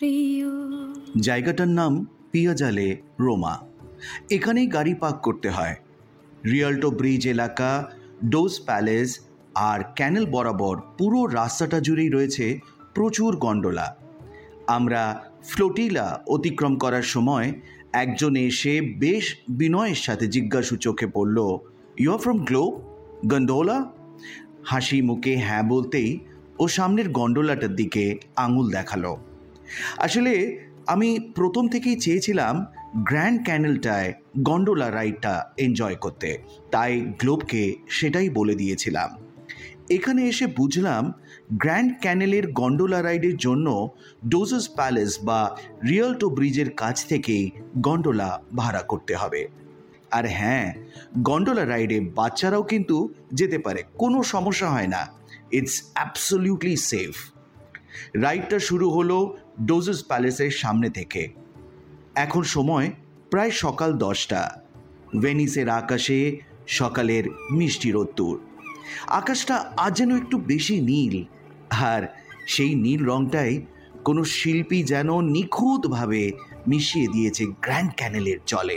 প্রিয়। জায়গাটার নাম পিয়াজালে, রোমা। এখানেই গাড়ি পার্ক করতে হয়। রিয়াল্টো ব্রিজ এলাকা, ডোজ প্যালেস আর ক্যানেল বরাবর পুরো রাস্তাটা জুড়েই রয়েছে প্রচুর গন্ডোলা। আমরা ফ্লোটিলা অতিক্রম করার সময় একজন এসে বেশ বিনয়ের সাথে জিজ্ঞাসু চোখে পড়ল, you are from globe gondola? হাসি মুখে হ্যাঁ বলতেই ও সামনের গন্ডোলাটার দিকে আঙুল দেখালো। আসলে আমি প্রথম থেকেই চেয়েছিলাম গ্র্যান্ড ক্যানেলটায় গন্ডোলা রাইডটা এনজয় করতে, তাই গ্লোবকে সেটাই বলে দিয়েছিলাম। এখানে এসে বুঝলাম গ্র্যান্ড ক্যানেলের গন্ডোলা রাইডের জন্য ডোজেস প্যালেস বা রিয়াল্টো ব্রিজের কাছ থেকেই গন্ডোলা ভাড়া করতে হবে। আর হ্যাঁ, গন্ডোলা রাইডে বাচ্চারাও কিন্তু যেতে পারে, কোনো সমস্যা হয় না। It's absolutely safe. রাইডটা শুরু হলো ডোজেস প্যালেসের সামনে থেকে। এখন সময় প্রায় সকাল 10টা। ভেনিসের আকাশে সকালের মিষ্টি রোদ্দুর। আকাশটা আজ যেন একটু বেশি নীল, আর সেই নীল রংটাই কোনো শিল্পী যেন নিখুঁতভাবে মিশিয়ে দিয়েছে গ্র্যান্ড ক্যানেলের জলে।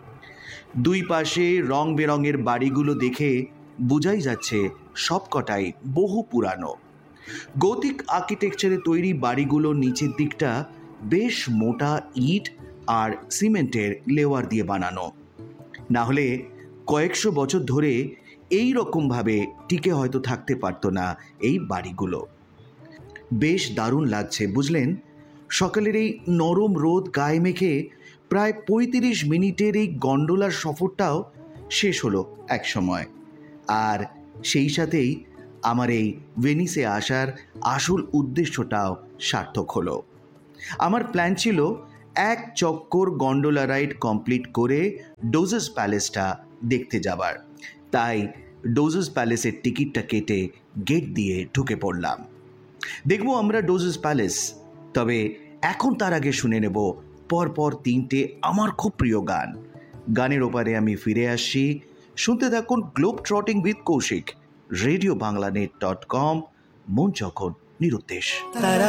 দুই পাশে রং বেরঙের বাড়িগুলো দেখে বোঝাই যাচ্ছে সবকটাই বহু পুরানো। গথিক আর্কিটেকচারে তৈরি বাড়িগুলোর নিচের দিকটা বেশ মোটা ইট আর সিমেন্টের লেওয়ার দিয়ে বানানো। না হলে কয়েকশো বছর ধরে এই রকমভাবে টিকে হয়তো থাকতে পারতো না এই বাড়িগুলো। বেশ দারুণ লাগছে বুঝলেন। সকালের এই নরম রোদ গায়ে মেখে প্রায় 35 মিনিটের এই গন্ডোলার সফরটাও শেষ হলো এক সময়। আর সেই সাথেই আমার এই ভেনিসে আসার আসল উদ্দেশ্যটাও সার্থক হলো। আমার প্ল্যান ছিল এক চক্কর গন্ডোলা রাইড কমপ্লিট করে ডোজেস প্যালেসটা দেখতে যাবার। তাই ডোজেস প্যালেসের টিকিটটা কেটে গেট দিয়ে ঢুকে পড়লাম। দেখবো আমরা ডোজেস প্যালেস। তবে এখন তার আগে শুনে নেব পরপর 3টে আমার খুব প্রিয় গান। গানের ওপারে আমি ফিরে আসছি। শুনতে থাকুন গ্লোব ট্রটিং উইথ কৌশিক, রেডিও বাংলানেট.com, মন যখন নিরুদ্দেশ।